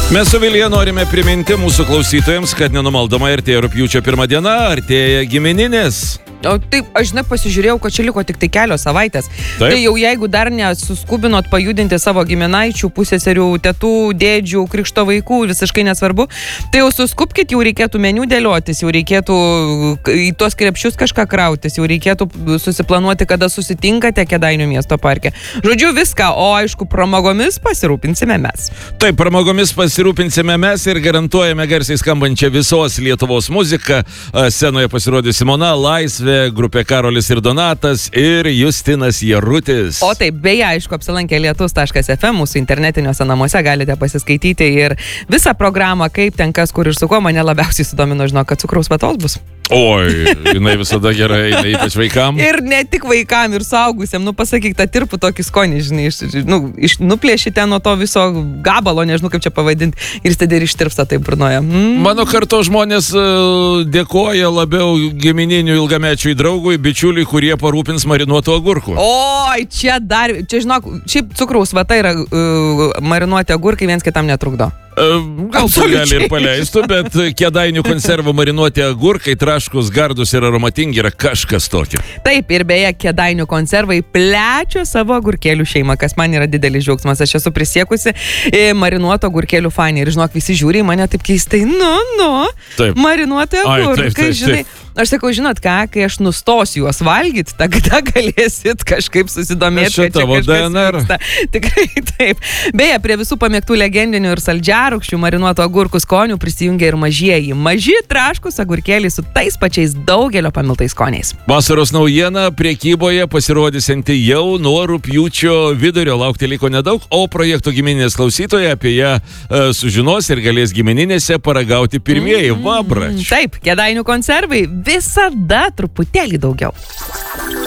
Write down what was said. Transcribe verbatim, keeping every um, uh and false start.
Mes su Vilija norime priminti mūsų klausytojams, kad nenumaldomai artėja rugpjūčio pirmą diena, artėja gimininės. O taip, aš žinai, pasižiūrėjau, kad čia liko tik tai kelios savaitės. Taip. Tai jau jeigu dar nesuskubinot pajudinti savo giminaičių, pusėserių, tetų, dėdžių, krikšto vaikų, visiškai nesvarbu, tai jau suskubkit, jau reikėtų meniu dėliotis, jau reikėtų į tuos krepšius kažką krautis, jau reikėtų susiplanuoti, kada susitinkate Kėdainių miesto parke. Žodžiu, viską, o aišku, pramogomis pasirūpinsime mes. Taip, pramogomis pasirūpinsime mes ir garantuojame garsiai skambančią visos Lietuvos muziką. Scenoje pasirodys Simona, Laisvė, grupė Karolis ir Donatas ir Justinas Jarutis. O taip, beje, aišku, apsilankę lietus taškas ef em, mūsų internetiniuose namuose galite pasiskaityti ir visą programą, kaip ten kas, kur ir su kuo. Mane labiausiai sudomino, žinau, kad cukraus vatos bus. Oi, jinai visada gerai, jinai ypač vaikam. Ir ne tik vaikam, ir suaugusiam. Nu, pasakyk, tą tirpų tokį skonį, žinai, iš, nu, iš, nuplėšite nuo to viso gabalo, nežinau kaip čia pavadinti, ir staiga ir ištirpsta taip burnoje. Mm. Mano karto žmonės uh, dėkoja labiau gimininių ilgamečiui draugui, bičiuliui, kurie parūpins marinuotų agurkų. Oi, čia dar, čia žinok, šiaip cukraus vata yra uh, marinuoti agurkai, viens kitam netrukdo. Gal tu gali ir paleistų, bet Kėdainių konservų marinuoti agurkai, traškus, gardus ir aromatingi yra kažkas tokio. Taip, ir beje, Kėdainių konservai plečia savo agurkėlių šeimą, kas man yra didelis džiaugsmas. Aš esu prisiekusi marinuoto agurkėlių fanį ir žinok, visi žiūri į mane taip keistai, nu, nu, taip. Marinuoti agurkai, taip, taip, žinai. taip. Aš sakau, žinot ką, kai aš nustosiu juos valgyti, tada galėsit kažkaip susidomėti, kad čia kažkas vyksta. Tikrai taip. Beje, prie visų pamėgtų legendinių ir saldžiarūgščių marinuotų agurkų skonių prisijungia ir mažieji. Maži traškus agurkėliai su tais pačiais daugelio pamiltais skoniais. Vasaros naujiena prekyboje pasirodysianti jau nuo rugpjūčio vidurio. Laukti liko nedaug, o projekto giminės klausytojai apie ją uh, sužinos ir galės gimininėse paragauti pirmieji. Mm, Vabrač. Taip, Kėdainių konservai visada truputėlį daugiau.